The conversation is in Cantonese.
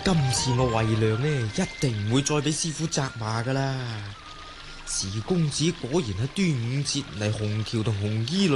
今次我為娘呢，一定唔會再俾師傅責罵噶啦。時公子果然喺端午節嚟紅橋同紅衣女